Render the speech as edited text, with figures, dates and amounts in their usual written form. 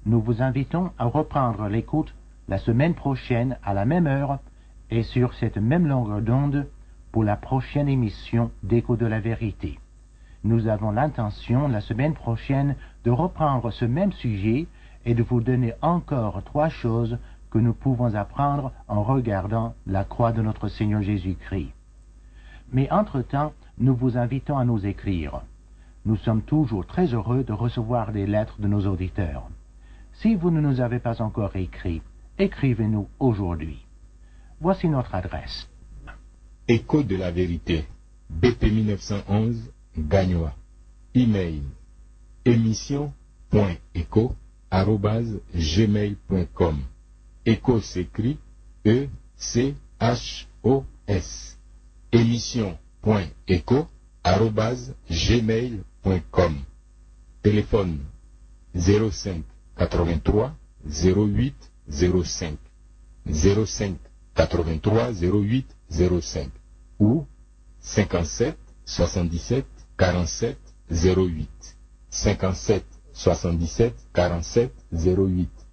nous vous invitons à reprendre l'écoute la semaine prochaine à la même heure et sur cette même longueur d'onde pour la prochaine émission d'Écho de la vérité. Nous avons l'intention la semaine prochaine de reprendre ce même sujet et de vous donner encore 3 choses que nous pouvons apprendre en regardant la croix de notre Seigneur Jésus-Christ. Mais entre-temps, nous vous invitons à nous écrire. Nous sommes toujours très heureux de recevoir des lettres de nos auditeurs. Si vous ne nous avez pas encore écrit, écrivez-nous aujourd'hui. Voici notre adresse. Écho de la vérité, BP 1911, Gagnoa. Email émission.écho@gmail.com. Écho s'écrit E-C-H-O-S. émission.écho@gmail.com. Téléphone 05 83 08 05 05 83 08 05 ou 57 77 47 08 57 77 47 08.